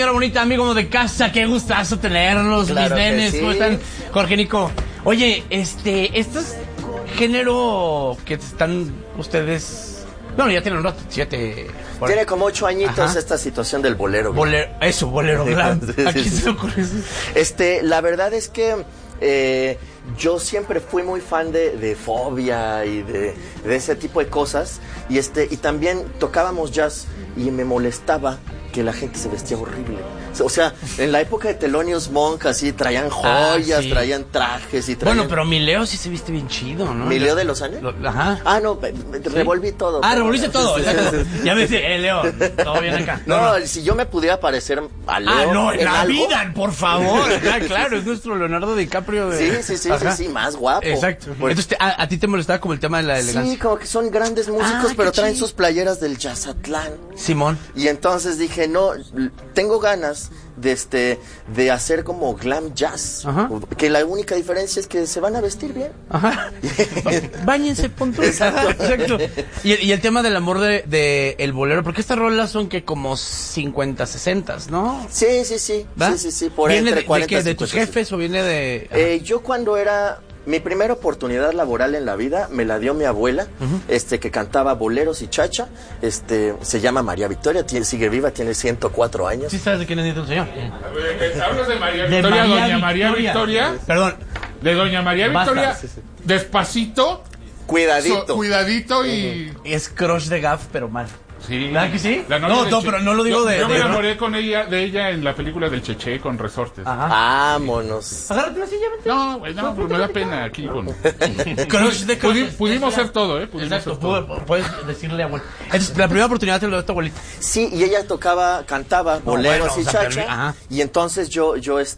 señora bonita, amigo de casa, qué gustazo tenerlos, Claro mis que nenes, sí. ¿cómo están? Jorge, Nico. Oye, este es género que están ustedes... Bueno, ya tienen un rato, 7... Tiene como 8 añitos. Ajá. Esta situación del bolero. Bolero glam. Sí, ¿A quién sí, se sí. le ocurre eso? La verdad es que yo siempre fui muy fan de Fobia y de ese tipo de cosas. Y también tocábamos jazz y me molestaba que la gente se vestía horrible. O sea, en la época de Thelonious Monk así traían joyas, sí. traían trajes y traían... Bueno, pero mi Leo sí se viste bien chido, ¿no? ¿Mi Leo de los años? Ajá. Ah, no, revolví todo. Revolviste todo, Sí, exacto. sí, sí. Ya me dice, Leo, todo bien acá. No, si yo me pudiera parecer a Leo no, en la algo, vida, por favor. Claro, es nuestro Leonardo DiCaprio de... Sí, más guapo. Exacto. Por- Entonces, ¿a ti te molestaba como el tema de la elegancia? Sí, como que son grandes músicos, pero qué traen chido. sus playeras del Jazzatlán. Simón. Y entonces dije, no, tengo ganas de hacer como glam jazz. Ajá. Que la única diferencia es que se van a vestir bien. Ajá. Báñense, punto. Exacto. Exacto. Y el tema del amor de el bolero, porque estas rolas son que como 50, 60, ¿no? Sí. ¿Va? Sí, por ¿Viene entre de 40 qué? y ¿De tus 50. jefes o viene de...? Yo cuando era... Mi primera oportunidad laboral en la vida me la dio mi abuela, que cantaba boleros y chacha. Se llama María Victoria, sigue viva, tiene 104 años. ¿Sí sabes de quién es el señor? Hablas de María De Victoria, María doña María Victoria. Perdón. De doña María Basta. Victoria, Sí, sí. despacito, Cuidadito. cuidadito y... Es crush de Gaff, pero mal. Sí. ¿Verdad que sí? La novia No, del no, Che- pero no lo digo yo me de- enamoré de ella en la película del Cheche con Resortes. Vámonos. Agárrate la silla, vente. No, güey, no, pues me da pena aquí con... Crush de Pudimos ser todo, ¿eh? Pudimos Exacto, ser todo. puedes decirle abuelo. Entonces, la primera oportunidad te lo dio tu abuelita. Sí, y ella cantaba boleros bueno, y o sea, chacha. ajá. Y entonces yo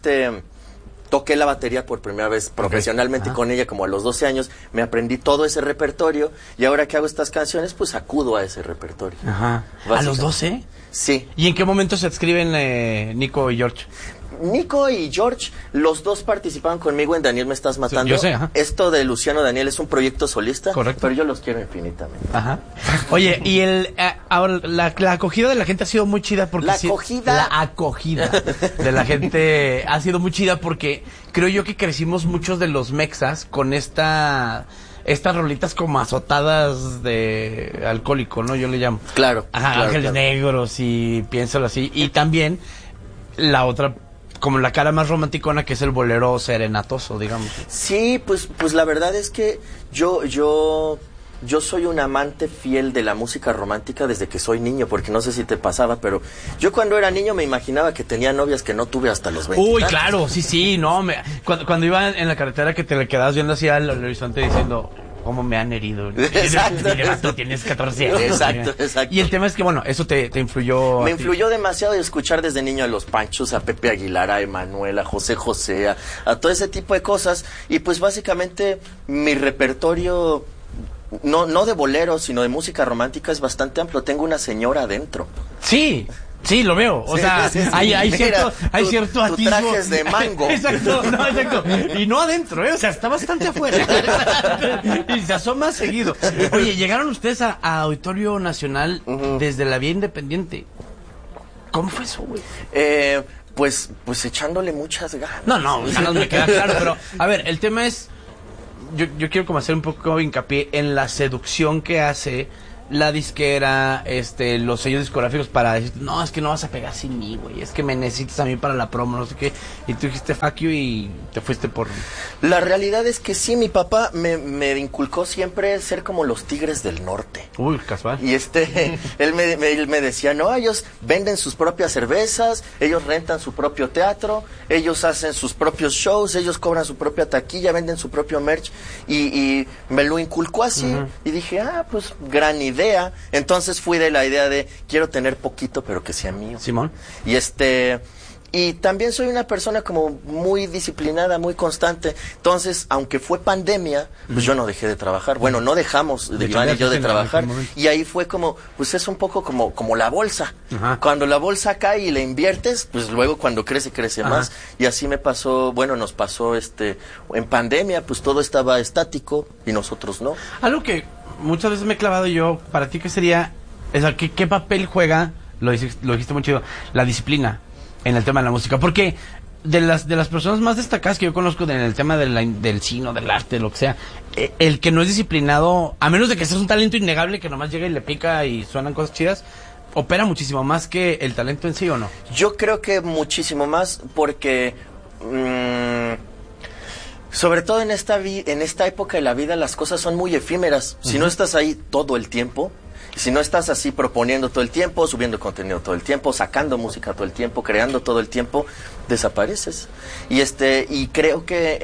toqué la batería por primera vez profesionalmente con ella como a los 12 años. Me aprendí todo ese repertorio y ahora que hago estas canciones, pues acudo a ese repertorio. Ajá. ¿A Básicamente. los 12? Sí. ¿Y en qué momento se escriben Nico y George? Nico y George, los dos participaban conmigo en Daniel Me Estás Matando. yo sé, ajá. Esto de Luciano Daniel es un proyecto solista, Correcto. pero yo los quiero infinitamente. Ajá. Oye, y ahora la acogida de la gente ha sido muy chida porque La acogida de la gente ha sido muy chida porque creo yo que crecimos muchos de los mexas con estas rolitas como azotadas de alcohólico, ¿no? Yo le llamo. Claro. Ajá, claro, Ángeles claro. Negros y piénsalo así. Y también la otra, como la cara más romanticona, que es el bolero serenatoso, digamos. Sí, pues la verdad es que yo soy un amante fiel de la música romántica desde que soy niño, porque no sé si te pasaba, pero yo cuando era niño me imaginaba que tenía novias que no tuve hasta los 20. Uy, claro, sí, no, cuando iba en la carretera que te le quedabas viendo así al horizonte diciendo, ¿cómo me han herido? Exacto. Tú tienes 14 años. Exacto. Y el tema es que, bueno, eso te influyó. Me a ti. influyó demasiado de escuchar desde niño a los Panchos, a Pepe Aguilar, a Emanuel, a José José, a todo ese tipo de cosas. Y pues básicamente mi repertorio, no de boleros, sino de música romántica es bastante amplio. Tengo una señora adentro. Sí, lo veo. O sea, Sí. hay Mira, cierto tu atisbo. traje es de mango. Exacto. Y no adentro, ¿eh? O sea, está bastante afuera. Y se asoma seguido. Oye, llegaron ustedes a Auditorio Nacional desde la vía independiente. ¿Cómo fue eso, güey? Pues echándole muchas ganas. No, ganas me queda claro, pero a ver, el tema es, yo quiero como hacer un poco hincapié en la seducción que hace la disquera, los sellos discográficos para decir, no, es que no vas a pegar sin mí, güey, es que me necesitas a mí para la promo, no sé qué, y tú dijiste fuck you y te fuiste por... La realidad es que sí, mi papá me inculcó siempre ser como los Tigres del Norte. Uy, casual. Y él me decía, no, ellos venden sus propias cervezas, ellos rentan su propio teatro, ellos hacen sus propios shows, ellos cobran su propia taquilla, venden su propio merch, y me lo inculcó así, y dije, pues gran idea. Entonces fui de la idea de, quiero tener poquito, pero que sea mío. Simón. Y también soy una persona como muy disciplinada, muy constante. Entonces, aunque fue pandemia, pues yo no dejé de trabajar. Bueno, no dejamos de Iván y yo de trabajar. Y ahí fue como, pues es un poco como la bolsa. Ajá. Cuando la bolsa cae y la inviertes, pues luego cuando crece más. Y así nos pasó en pandemia, pues todo estaba estático y nosotros no. Algo que muchas veces me he clavado yo, para ti, ¿qué sería? O sea, ¿qué papel juega, lo dijiste muy chido, la disciplina? en el tema de la música, porque de las personas más destacadas que yo conozco en el tema del cine, del arte, lo que sea, el que no es disciplinado, a menos de que seas un talento innegable que nomás llega y le pica y suenan cosas chidas, opera muchísimo más que el talento en sí, ¿o no? Yo creo que muchísimo más porque sobre todo en esta época de la vida las cosas son muy efímeras. Si no estás ahí todo el tiempo, si no estás así proponiendo todo el tiempo, subiendo contenido todo el tiempo, sacando música todo el tiempo, creando todo el tiempo, desapareces. Y creo que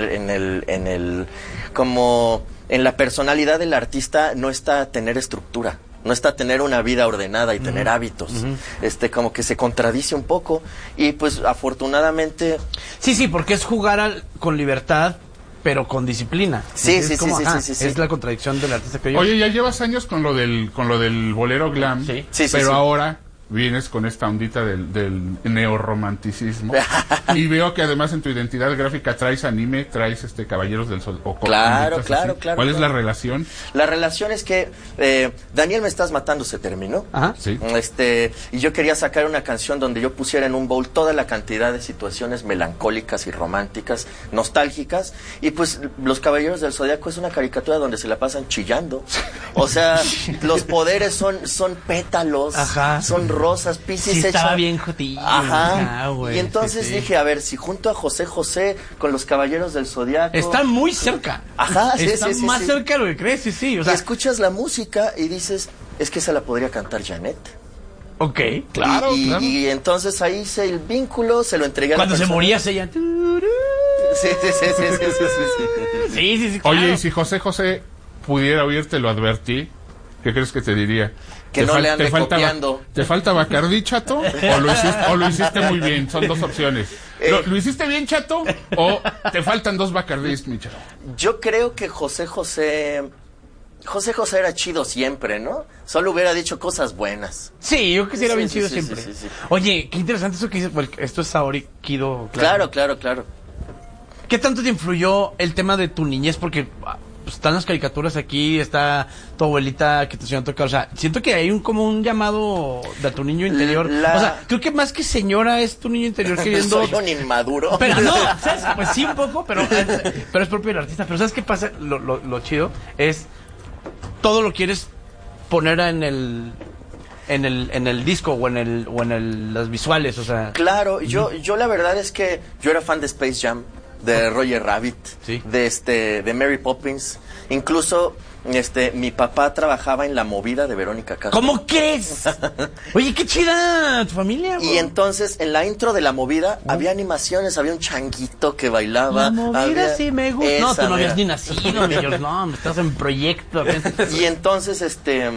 como en la personalidad del artista no está tener estructura, no está tener una vida ordenada y tener hábitos. Como que se contradice un poco y pues afortunadamente sí, porque es jugar con libertad pero con disciplina. Sí. Es la contradicción del artista que yo. Oye, ya llevas años con lo del bolero glam, pero ahora vienes con esta ondita del neorromanticismo y veo que además en tu identidad gráfica traes anime, traes Caballeros del Sol. Claro. ¿Cuál es la relación? La relación es que Daniel Me Estás Matando se terminó. Ajá. Sí. Y yo quería sacar una canción donde yo pusiera en un bowl toda la cantidad de situaciones melancólicas y románticas, nostálgicas, y pues Los Caballeros del Zodiaco es una caricatura donde se la pasan chillando. O sea, los poderes son pétalos, son rosas, Piscis sí, estaba bien jotillo. Ajá. Wey, y entonces dije, a ver, si junto a José José con Los Caballeros del Zodiaco... Está muy cerca. Ajá, está más cerca de lo que crees, sí. O sea, y escuchas la música y dices, es que esa la podría cantar Janet. Ok, claro, claro. Y entonces ahí hice el vínculo, se lo entregué a la persona. Cuando se moría, se ella... Sí, claro. Oye, y si José José pudiera oírte, lo advertí, ¿qué crees que te diría? Que no le ande copiando. ¿Te falta Bacardí, chato? ¿O lo hiciste muy bien? Son dos opciones. ¿Lo hiciste bien, chato? ¿O te faltan dos Bacardís, mi chato? Yo creo que José José era chido siempre, ¿no? Solo hubiera dicho cosas buenas. Sí, yo quisiera bien chido siempre. Sí. Oye, qué interesante eso que dices, porque esto es Saori Kido. Claro. ¿Qué tanto te influyó el tema de tu niñez? Porque pues, están las caricaturas aquí, está tu abuelita que te enseñó a tocar. O sea, siento que hay como un llamado de tu niño interior. O sea, creo que más que señora es tu niño interior queriendo... Soy un inmaduro. Pero no, ¿sabes? Pues sí, un poco, pero es propio del artista. Pero ¿sabes qué pasa? Lo chido es... Todo lo quieres poner en el disco o en las visuales, o sea... Claro, yo la verdad es que yo era fan de Space Jam, de Roger Rabbit, de Mary Poppins. Incluso mi papá trabajaba en La Movida de Verónica Castro. ¿Cómo crees? Oye, qué chida tu familia, bro. Y entonces en la intro de La Movida había animaciones, había un changuito que bailaba. La Movida sí me gusta. No, tú no habías ni nacido, no, estás en proyecto. Y entonces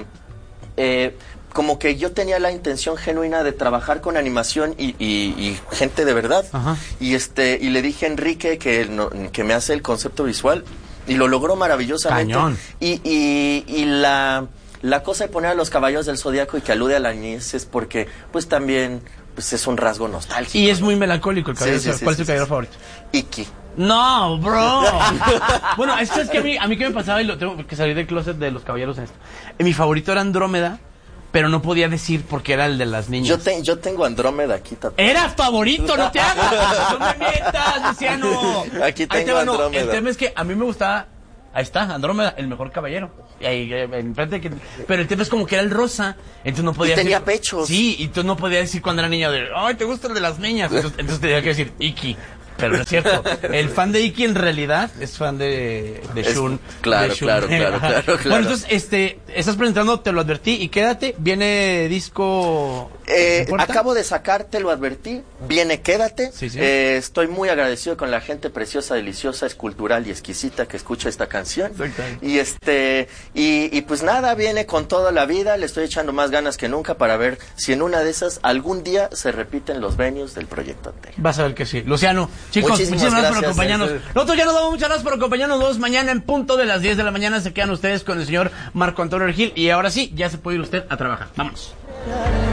como que yo tenía la intención genuina de trabajar con animación y gente de verdad. Ajá. Y le dije a Enrique que me hace el concepto visual y lo logró maravillosamente. Cañón. Y la cosa de poner a Los Caballeros del Zodiaco y que alude a la niñez es porque pues también pues es un rasgo nostálgico. Y es muy melancólico el caballero. Sí, ¿Cuál es tu caballero favorito? Iki. No, bro. Bueno, esto es que a mí que me pasaba y lo tengo que salir del closet de Los Caballeros en esto. Mi favorito era Andrómeda, pero no podía decir porque era el de las niñas. Yo tengo Andrómeda aquí tatuado. ¡Era favorito! ¡No te hagas! ¡No me metas, Luciano! Aquí tengo Andrómeda. El tema es que a mí me gustaba... Ahí está, Andrómeda, el mejor caballero. Y ahí, enfrente pero el tema es como que era el rosa, entonces no podía decir... tenía pechos. Sí, y tú no podías decir cuando era niño de... ¡Ay, te gusta el de las niñas! Entonces tenía que decir Iki. Pero no es cierto. El fan de Iki en realidad es fan de Shun. Claro. Bueno, entonces, estás presentando, te lo advertí, y quédate, viene disco... acabo de sacar, te lo advertí, viene Quédate. Sí. Estoy muy agradecido con la gente preciosa, deliciosa, escultural y exquisita que escucha esta canción. Y pues nada, viene con toda la vida, le estoy echando más ganas que nunca para ver si en una de esas algún día se repiten los venues del proyecto anterior. Vas a ver que sí. Luciano, chicos, muchísimas gracias por acompañarnos. Nosotros ya nos damos muchas gracias por acompañarnos. Nos vemos mañana en punto de las 10 de la mañana. Se quedan ustedes con el señor Marco Antonio Regil. Y ahora sí, ya se puede ir usted a trabajar. Vámonos.